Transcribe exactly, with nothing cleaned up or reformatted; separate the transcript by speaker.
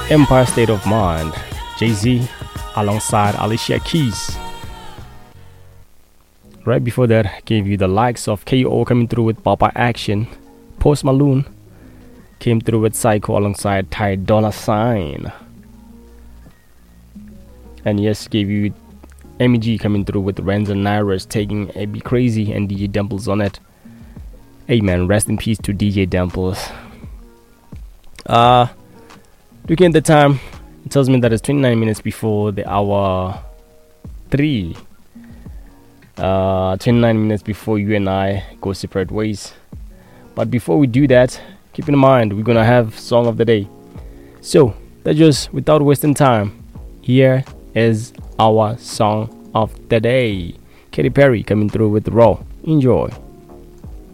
Speaker 1: Empire State of Mind, Jay-Z alongside Alicia Keys. Right before that, I gave you the likes of K O coming through with Papa Action. Post Malone came through with Psycho alongside Ty Dolla Sign. And yes, gave you M E G coming through with Renzo Nairus taking A B Crazy and D J Dimples on it. Hey man, rest in peace to D J Dimples. Uh, looking at the time, it tells me that it's twenty-nine minutes before the hour three. Uh, twenty-nine minutes before you and I go separate ways. But before we do that, keep in mind we're gonna have song of the day. So that's just without wasting time. Here is our song of the day. Katy Perry coming through with Raw. Enjoy.